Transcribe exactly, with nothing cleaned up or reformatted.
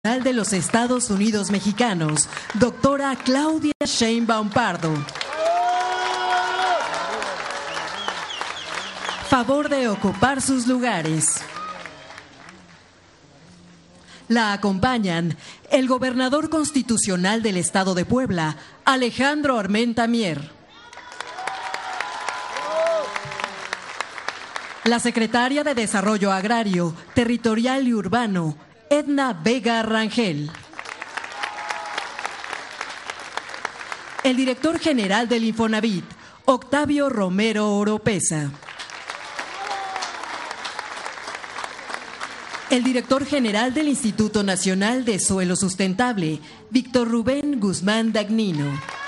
de los Estados Unidos Mexicanos, doctora Claudia Sheinbaum Pardo. Favor de ocupar sus lugares. La acompañan el gobernador constitucional del Estado de Puebla, Alejandro Armenta Mier. La secretaria de Desarrollo Agrario, Territorial y Urbano, Edna Vega Rangel. El director general del Infonavit, Octavio Romero Oropesa. El director general del Instituto Nacional de Suelo Sustentable, Víctor Rubén Guzmán Dagnino.